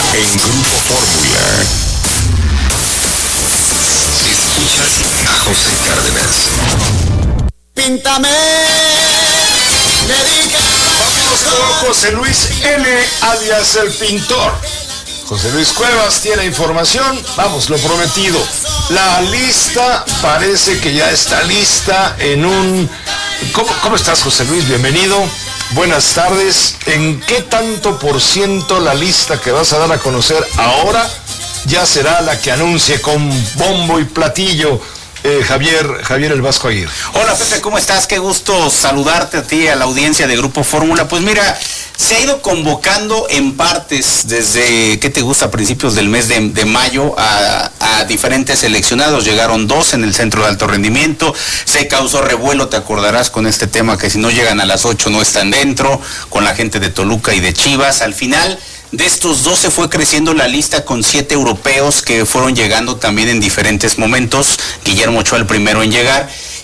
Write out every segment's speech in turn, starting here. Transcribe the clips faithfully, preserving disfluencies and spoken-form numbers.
En Grupo Fórmula. Escuchas a José Cárdenas. Píntame, dedica. Vamos con José Luis N., alias el pintor. José Luis Cuevas tiene información. Vamos, lo prometido. La lista parece que ya está lista en un... ¿Cómo, cómo estás, José Luis? Bienvenido. Buenas tardes. ¿En qué tanto por ciento la lista que vas a dar a conocer ahora ya será la que anuncie con bombo y platillo eh, Javier, Javier el Vasco Aguirre? Hola, Pepe, ¿cómo estás? Qué gusto saludarte a ti, a la audiencia de Grupo Fórmula. Pues mira, se ha ido convocando en partes desde, ¿qué te gusta?, a principios del mes de, de mayo a, a diferentes seleccionados. Llegaron dos en el centro de alto rendimiento. Se causó revuelo, te acordarás, con este tema que si no llegan a las ocho no están dentro, con la gente de Toluca y de Chivas. Al final de estos dos se fue creciendo la lista con siete europeos que fueron llegando también en diferentes momentos. Guillermo Ochoa el primero en llegar.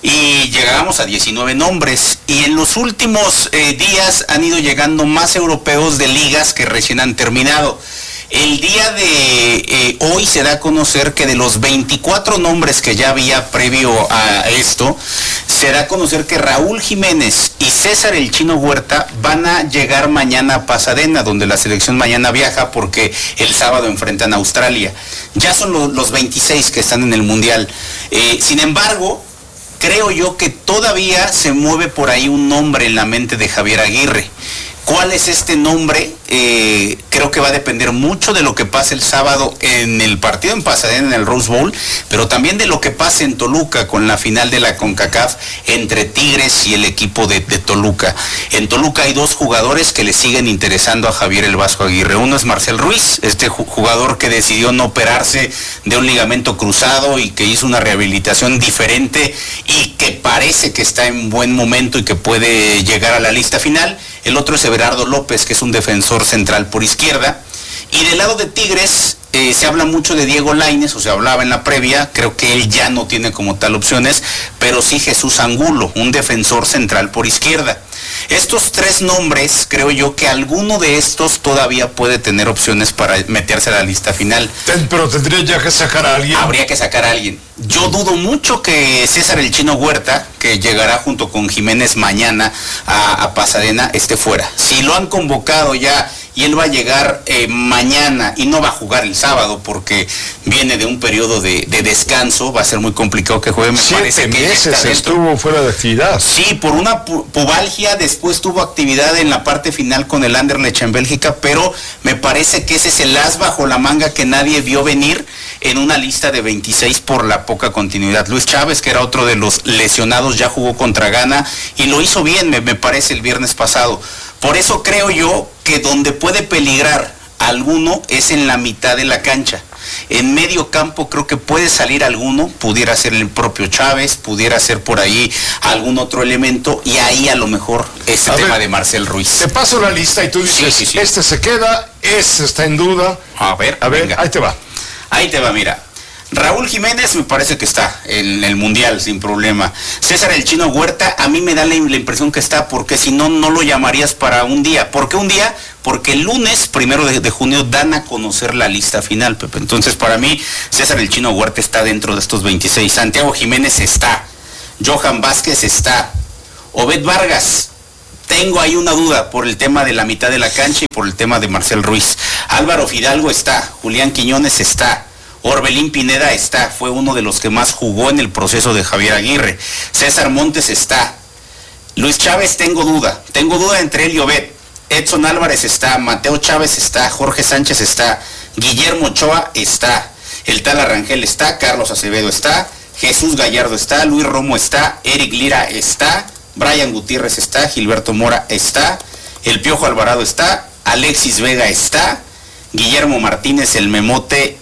Y llegábamos a diecinueve nombres, y en los últimos eh, días han ido llegando más europeos de ligas que recién han terminado. El día de eh, hoy se da a conocer que de los veinticuatro nombres que ya había previo a esto, se da a conocer que Raúl Jiménez y César el Chino Huerta van a llegar mañana a Pasadena, donde la selección mañana viaja porque el sábado enfrentan a Australia. Ya son lo, los veintiséis que están en el Mundial. Eh, sin embargo, creo yo que todavía se mueve por ahí un nombre en la mente de Javier Aguirre. ¿Cuál es este nombre? Eh, creo que va a depender mucho de lo que pase el sábado en el partido en Pasadena, en el Rose Bowl, pero también de lo que pase en Toluca con la final de la CONCACAF entre Tigres y el equipo de, de Toluca. En Toluca hay dos jugadores que le siguen interesando a Javier el Vasco Aguirre. Uno es Marcel Ruiz, este jugador que decidió no operarse de un ligamento cruzado y que hizo una rehabilitación diferente y que parece que está en buen momento y que puede llegar a la lista final. El otro es Everardo López, que es un defensor central por izquierda. Y del lado de Tigres eh, se habla mucho de Diego Lainez, o se hablaba en la previa. Creo que él ya no tiene como tal opciones, pero sí Jesús Angulo, un defensor central por izquierda. Estos tres nombres, creo yo que alguno de estos todavía puede tener opciones para meterse a la lista final. Pero tendría ya que sacar a alguien. Habría que sacar a alguien. Yo dudo mucho que César el Chino Huerta, que llegará junto con Jiménez mañana a, a Pasadena, esté fuera. Si lo han convocado ya y él va a llegar eh, mañana y no va a jugar el sábado porque viene de un periodo de, de descanso, va a ser muy complicado que juegue. Me Siete parece que meses estuvo fuera de actividad. Sí, por una pu pubalgia, después tuvo actividad en la parte final con el Anderlecht en Bélgica, pero me parece que ese es el as bajo la manga que nadie vio venir en una lista de veintiséis por la poca continuidad. Luis Chávez, que era otro de los lesionados, ya jugó contra Ghana y lo hizo bien, me, me parece, el viernes pasado. Por eso creo yo que donde puede peligrar alguno es en la mitad de la cancha. En medio campo creo que puede salir alguno, pudiera ser el propio Chávez, pudiera ser por ahí algún otro elemento, y ahí a lo mejor ese a tema ver, de Marcel Ruiz. Te paso la lista y tú dices, sí, sí, sí. este se queda, este está en duda. A ver, a ver, venga. ahí te va. Ahí te va, mira. Raúl Jiménez me parece que está en el Mundial sin problema. César el Chino Huerta, a mí me da la, la impresión que está, porque si no, no lo llamarías para un día. ¿Por qué un día? Porque el lunes, primero de, de junio, dan a conocer la lista final, Pepe. Entonces, para mí, César el Chino Huerta está dentro de estos veintiséis. Santiago Jiménez está. Johan Vázquez está. Obed Vargas, tengo ahí una duda por el tema de la mitad de la cancha y por el tema de Marcel Ruiz. Álvaro Fidalgo está. Julián Quiñones está. Orbelín Pineda está, fue uno de los que más jugó en el proceso de Javier Aguirre. César Montes está. Luis Chávez tengo duda, tengo duda entre él y Obed. Edson Álvarez está, Mateo Chávez está, Jorge Sánchez está, Guillermo Ochoa está, el Tala Rangel está, Carlos Acevedo está, Jesús Gallardo está, Luis Romo está, Eric Lira está, Brian Gutiérrez está, Gilberto Mora está, el Piojo Alvarado está, Alexis Vega está, Guillermo Martínez, el Memote.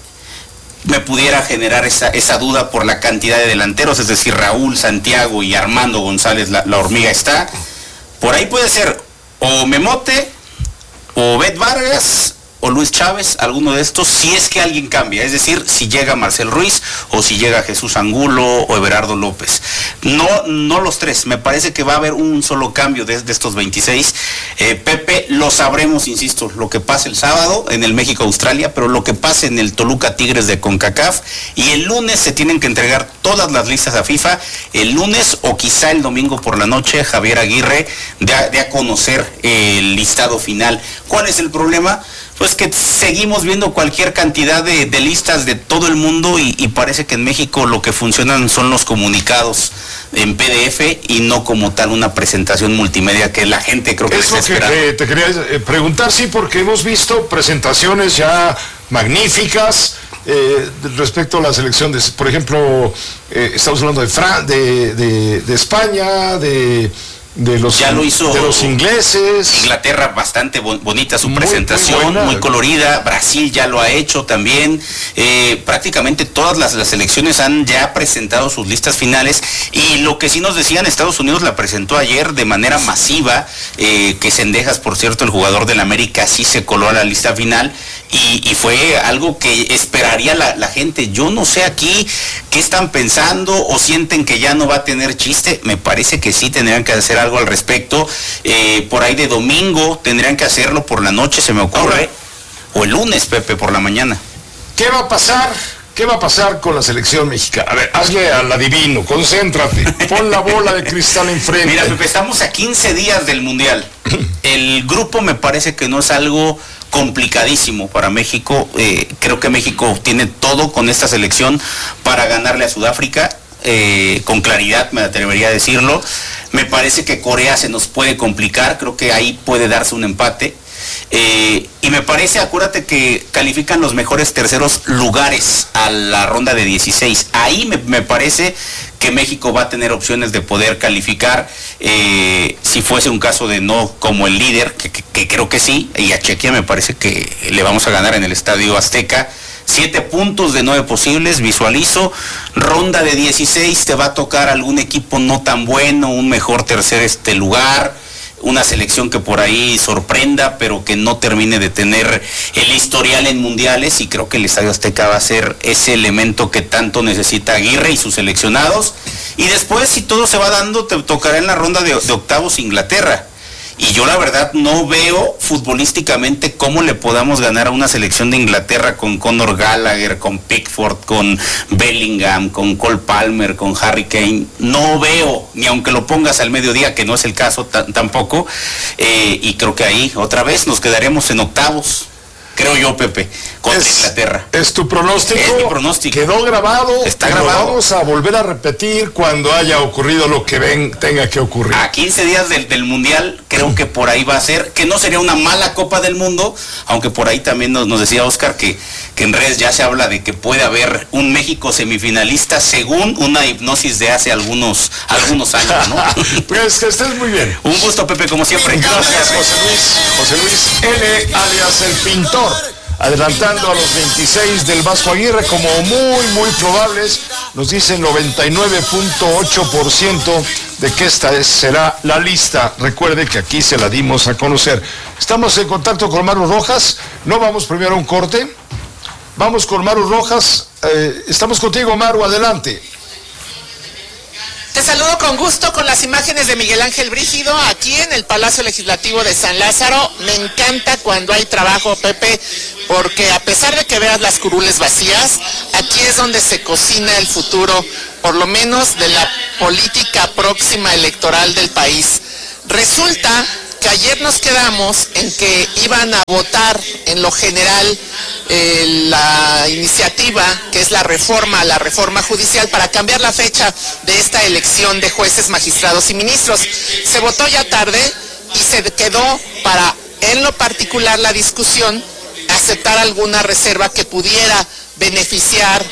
Me pudiera generar esa, esa duda por la cantidad de delanteros, es decir, Raúl, Santiago y Armando González, la, la hormiga está. Por ahí puede ser o Memote, o Obed Vargas, o Luis Chávez, alguno de estos, si es que alguien cambia, es decir, si llega Marcel Ruiz o si llega Jesús Angulo o Everardo López. No, no los tres, me parece que va a haber un solo cambio de, de estos veintiséis. Eh, Pepe, lo sabremos, insisto, lo que pase el sábado en el México-Australia, pero lo que pase en el Toluca Tigres de CONCACAF, y el lunes se tienen que entregar todas las listas a FIFA, el lunes o quizá el domingo por la noche, Javier Aguirre de a, de a conocer el listado final. ¿Cuál es el problema? Pues que seguimos viendo cualquier cantidad de, de listas de todo el mundo y, y parece que en México lo que funcionan son los comunicados en P D F y no como tal una presentación multimedia que la gente creo que es está lo que esperando. eh, te quería eh, preguntar, sí, porque hemos visto presentaciones ya magníficas eh, respecto a la selección de, por ejemplo, eh, estamos hablando de, Fran de, de, de España, de... De los, ya lo hizo de los ingleses. Inglaterra, bastante bo bonita su muy, presentación, muy, muy colorida. Brasil ya lo ha hecho también. Eh, prácticamente todas las, las selecciones han ya presentado sus listas finales. Y lo que sí nos decían, Estados Unidos la presentó ayer de manera masiva. Eh, que Cendejas, por cierto, el jugador del América, sí se coló a la lista final. Y, y fue algo que esperaría la, la gente. Yo no sé aquí qué están pensando o sienten que ya no va a tener chiste. Me parece que sí tendrían que hacer algo al respecto. Eh, por ahí de domingo tendrían que hacerlo por la noche, se me ocurre. O el lunes, Pepe, por la mañana. ¿Qué va a pasar? ¿Qué va a pasar con la selección mexicana? A ver, hazle al adivino, concéntrate, pon la bola de cristal enfrente. Mira, Pepe, estamos a quince días del Mundial. El grupo me parece que no es algo complicadísimo para México. Eh, creo que México tiene todo con esta selección para ganarle a Sudáfrica. Eh, con claridad me atrevería a decirlo. Me parece que Corea se nos puede complicar, creo que ahí puede darse un empate. Eh, y me parece, acuérdate que califican los mejores terceros lugares a la ronda de dieciséis. Ahí me, me parece que México va a tener opciones de poder calificar, eh, si fuese un caso de no como el líder, que, que, que creo que sí, y a Chequia me parece que le vamos a ganar en el Estadio Azteca. Siete puntos de nueve posibles, visualizo. Ronda de dieciséis, te va a tocar algún equipo no tan bueno, un mejor tercer este lugar, una selección que por ahí sorprenda, pero que no termine de tener el historial en mundiales, y creo que el Estadio Azteca va a ser ese elemento que tanto necesita Aguirre y sus seleccionados. Y después, si todo se va dando, te tocará en la ronda de, de octavos Inglaterra. Y yo la verdad no veo futbolísticamente cómo le podamos ganar a una selección de Inglaterra con Conor Gallagher, con Pickford, con Bellingham, con Cole Palmer, con Harry Kane. No veo, ni aunque lo pongas al mediodía, que no es el caso tampoco. Eh, y creo que ahí otra vez nos quedaremos en octavos. Creo yo, Pepe, contra es, Inglaterra. ¿Es tu pronóstico? Es mi pronóstico. Quedó grabado. Está y grabado. Lo vamos a volver a repetir cuando haya ocurrido lo que ven, tenga que ocurrir. A quince días del, del Mundial, creo que por ahí va a ser, que no sería una mala Copa del Mundo, aunque por ahí también nos, nos decía Oscar que, que en redes ya se habla de que puede haber un México semifinalista según una hipnosis de hace algunos, algunos años, ¿no? Pues que estés muy bien. Un gusto, Pepe, como siempre. Gracias, José Luis. José Luis N, alias El Pintor. Adelantando a los veintiséis del Vasco Aguirre como muy, muy probables. Nos dicen noventa y nueve punto ocho por ciento de que esta es, será la lista. Recuerde que aquí se la dimos a conocer. Estamos en contacto con Maru Rojas. No vamos primero a un corte. Vamos con Maru Rojas. Eh, estamos contigo, Maru. Adelante. Te saludo con gusto con las imágenes de Miguel Ángel Brígido aquí en el Palacio Legislativo de San Lázaro. Me encanta cuando hay trabajo, Pepe, porque a pesar de que veas las curules vacías, aquí es donde se cocina el futuro, por lo menos de la política próxima electoral del país. Resulta que ayer nos quedamos en que iban a votar en lo general eh, la iniciativa, que es la reforma, la reforma judicial, para cambiar la fecha de esta elección de jueces, magistrados y ministros. Se votó ya tarde y se quedó para, en lo particular, la discusión, aceptar alguna reserva que pudiera beneficiar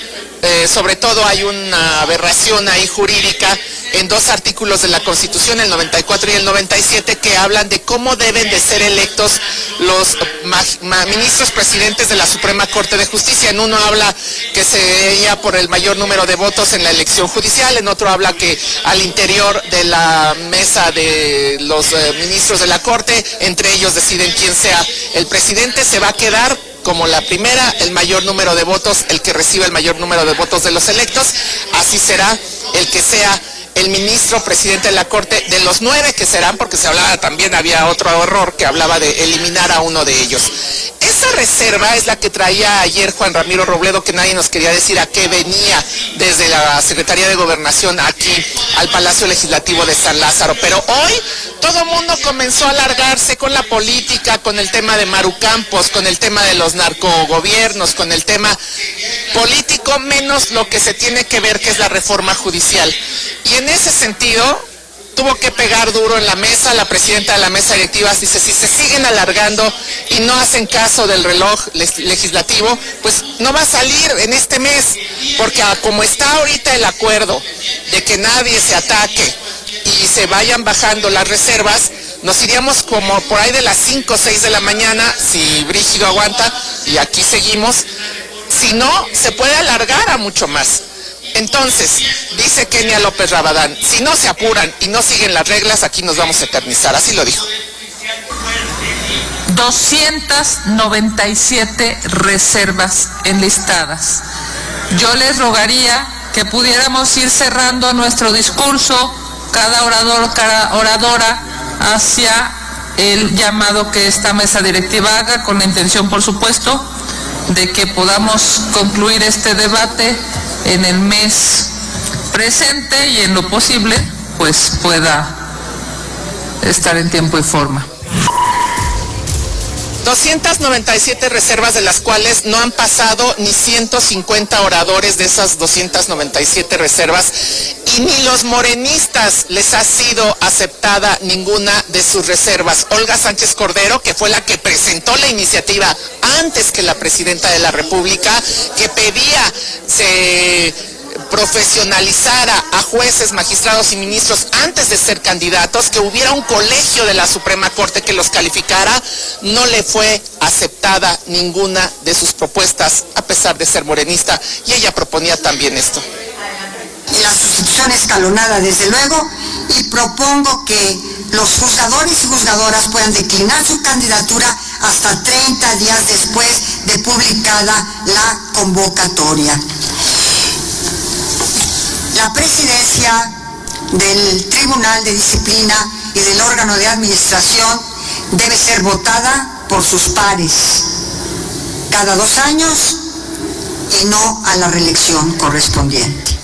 eh, sobre todo hay una aberración ahí jurídica en dos artículos de la Constitución, el noventa y cuatro y el noventa y siete, que hablan de cómo deben de ser electos los ministros presidentes de la Suprema Corte de Justicia. En uno habla que se veía por el mayor número de votos en la elección judicial, en otro habla que al interior de la mesa de los eh, ministros de la Corte, entre ellos deciden quién sea el presidente. Se va a quedar como la primera, el mayor número de votos, el que recibe el mayor número de votos de los electos. Así será el que sea el ministro presidente de la Corte, de los nueve que serán, porque se hablaba también, había otro error que hablaba de eliminar a uno de ellos. Esa reserva es la que traía ayer Juan Ramiro Robledo, que nadie nos quería decir a qué venía desde la Secretaría de Gobernación aquí al Palacio Legislativo de San Lázaro. Pero hoy todo el mundo comenzó a alargarse con la política, con el tema de Maru Campos, con el tema de los narcogobiernos, con el tema político, menos lo que se tiene que ver, que es la reforma judicial. Y en ese sentido tuvo que pegar duro en la mesa. La presidenta de la mesa directiva dice, si se siguen alargando y no hacen caso del reloj legislativo, pues no va a salir en este mes, porque como está ahorita el acuerdo de que nadie se ataque y se vayan bajando las reservas, nos iríamos como por ahí de las cinco o seis de la mañana, si Brígido aguanta, y aquí seguimos. Si no, se puede alargar a mucho más. Entonces, dice Kenia López Rabadán, si no se apuran y no siguen las reglas, aquí nos vamos a eternizar. Así lo dijo. doscientas noventa y siete reservas enlistadas. Yo les rogaría que pudiéramos ir cerrando nuestro discurso, cada orador, cada oradora, hacia el llamado que esta mesa directiva haga, con la intención, por supuesto, de que podamos concluir este debate en el mes presente y en lo posible pues pueda estar en tiempo y forma. doscientas noventa y siete reservas, de las cuales no han pasado ni ciento cincuenta oradores de esas doscientas noventa y siete reservas, y ni los morenistas les ha sido aceptada ninguna de sus reservas. Olga Sánchez Cordero, que fue la que presentó la iniciativa antes que la presidenta de la República, que pedía se profesionalizara a jueces, magistrados y ministros antes de ser candidatos, que hubiera un colegio de la Suprema Corte que los calificara, no le fue aceptada ninguna de sus propuestas, a pesar de ser morenista, y ella proponía también esto. La sustitución escalonada, desde luego, y propongo que los juzgadores y juzgadoras puedan declinar su candidatura hasta treinta días después de publicada la convocatoria. La presidencia del Tribunal de Disciplina y del órgano de administración debe ser votada por sus pares cada dos años y no a la reelección correspondiente.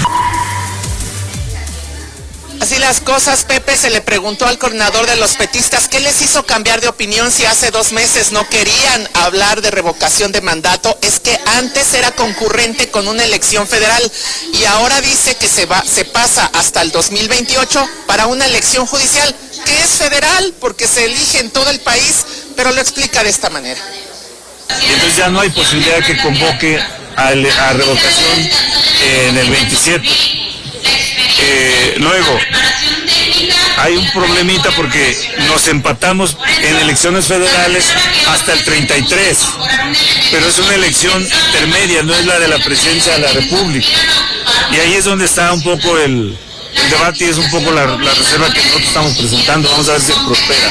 Así las cosas, Pepe. Se le preguntó al coordinador de los petistas qué les hizo cambiar de opinión si hace dos meses no querían hablar de revocación de mandato. Es que antes era concurrente con una elección federal y ahora dice que se va, se pasa hasta el dos mil veintiocho para una elección judicial que es federal porque se elige en todo el país, pero lo explica de esta manera. Y entonces ya no hay posibilidad de que convoque a, a revocación en el veintisiete. Eh, luego, hay un problemita porque nos empatamos en elecciones federales hasta el treinta y tres, pero es una elección intermedia, no es la de la presidencia de la República. Y ahí es donde está un poco el, el debate y es un poco la, la reserva que nosotros estamos presentando. Vamos a ver si prospera.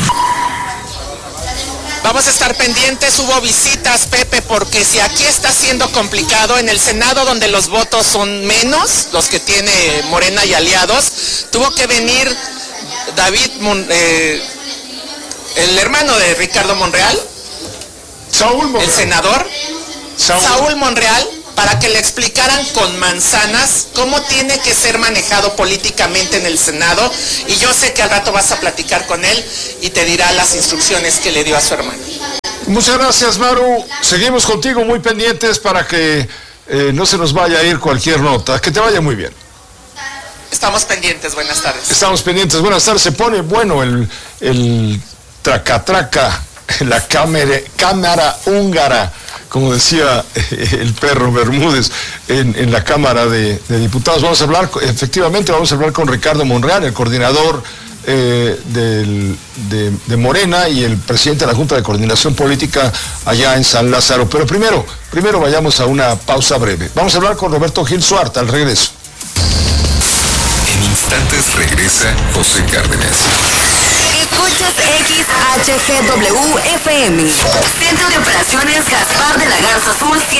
Vamos a estar pendientes. Hubo visitas, Pepe, porque si aquí está siendo complicado, en el Senado, donde los votos son menos, los que tiene Morena y aliados, tuvo que venir David, Mon, eh, el hermano de Ricardo Monreal, Saúl Monreal. el senador, Saúl. Saúl Monreal, para que le explicaran con manzanas cómo tiene que ser manejado políticamente en el Senado, y yo sé que al rato vas a platicar con él y te dirá las instrucciones que le dio a su hermano. Muchas gracias, Maru. Seguimos contigo muy pendientes para que eh, no se nos vaya a ir cualquier nota. Que te vaya muy bien. Estamos pendientes, buenas tardes. Estamos pendientes, buenas tardes. Se pone bueno el, el traca-traca, la cámara, cámara húngara como decía el perro Bermúdez, en, en la Cámara de, de Diputados. Vamos a hablar, efectivamente, vamos a hablar con Ricardo Monreal, el coordinador eh, del, de, de Morena y el presidente de la Junta de Coordinación Política allá en San Lázaro. Pero primero, primero vayamos a una pausa breve. Vamos a hablar con Roberto Gil Suart al regreso. En instantes regresa José Cárdenas. Escuchas X H G W F M. Centro de Operaciones Gaspar de la Garza Azul